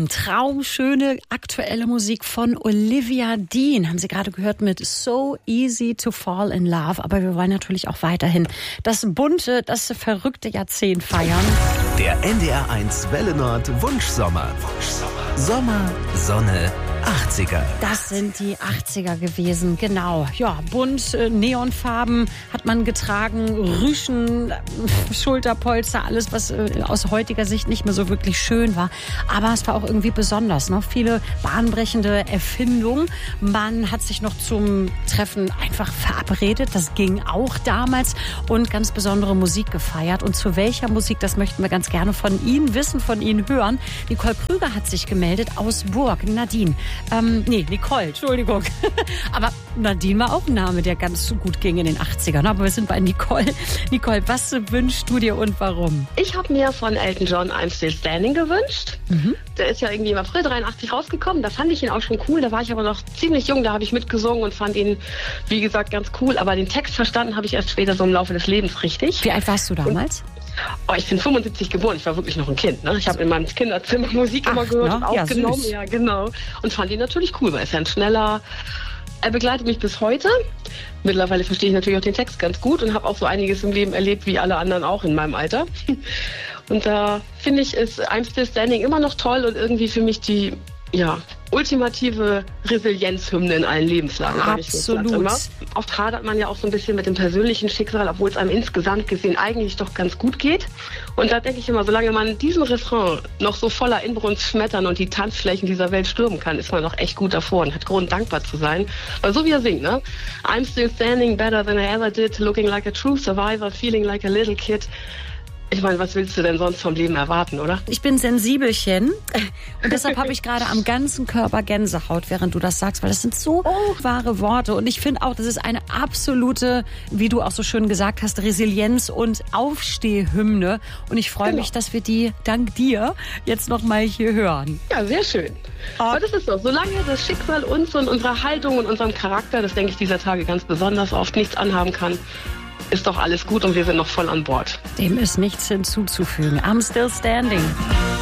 Traumschöne aktuelle Musik von Olivia Dean. Haben Sie gerade gehört mit So Easy to Fall in Love. Aber wir wollen natürlich auch weiterhin das bunte, das verrückte Jahrzehnt feiern. Der NDR1 Welle Nord Wunschsommer. Sommer, Sonne, 80er. Das sind die 80er gewesen, genau. Ja, bunt, Neonfarben hat man getragen, Rüschen, Schulterpolster, alles, was aus heutiger Sicht nicht mehr so wirklich schön war. Aber es war auch irgendwie besonders, ne? Viele bahnbrechende Erfindungen. Man hat sich noch zum Treffen einfach verabredet. Das ging auch damals und ganz besondere Musik gefeiert. Und zu welcher Musik, das möchten wir ganz gerne von Ihnen wissen, von Ihnen hören. Nicole Krüger hat sich gemeldet aus Burg. Nadine. Nicole, Entschuldigung. Aber Nadine war auch ein Name, der ganz gut ging in den 80ern. Aber wir sind bei Nicole. Nicole, was wünschst du dir und warum? Ich habe mir von Elton John I'm Still Standing gewünscht. Der ist ja irgendwie im April 83 rausgekommen. Da fand ich ihn auch schon cool. Da war ich aber noch ziemlich jung. Da habe ich mitgesungen und fand ihn, wie gesagt, ganz cool. Aber den Text verstanden habe ich erst später so im Laufe des Lebens richtig. Wie alt warst du damals? Ich bin 75 geboren, ich war wirklich noch ein Kind. Ne? Ich habe in meinem Kinderzimmer Musik immer gehört und aufgenommen. Ja, genau. Und fand ihn natürlich cool, weil er ist ja ein schneller. Er begleitet mich bis heute. Mittlerweile verstehe ich natürlich auch den Text ganz gut und habe auch so einiges im Leben erlebt, wie alle anderen auch in meinem Alter. Und da finde ich, ist I'm Still Standing immer noch toll und irgendwie für mich die ultimative Resilienzhymne in allen Lebenslagen. Absolut. Oft hadert man ja auch so ein bisschen mit dem persönlichen Schicksal, obwohl es einem insgesamt gesehen eigentlich doch ganz gut geht. Und da denke ich immer, solange man diesen Refrain noch so voller Inbrunst schmettern und die Tanzflächen dieser Welt stürmen kann, ist man doch echt gut davor und hat Grund, dankbar zu sein. Weil so wie er singt, ne? I'm still standing better than I ever did, looking like a true survivor, feeling like a little kid. Ich meine, was willst du denn sonst vom Leben erwarten, oder? Ich bin Sensibelchen und deshalb habe ich gerade am ganzen Körper Gänsehaut, während du das sagst, weil das sind so wahre Worte und ich finde auch, das ist eine absolute, wie du auch so schön gesagt hast, Resilienz- und Aufstehhymne und ich freue mich, dass wir die dank dir jetzt noch mal hier hören. Ja, sehr schön. Aber das ist so, solange das Schicksal uns und unserer Haltung und unserem Charakter, das denke ich dieser Tage ganz besonders oft, nichts anhaben kann, ist doch alles gut und wir sind noch voll an Bord. Dem ist nichts hinzuzufügen. I'm still standing.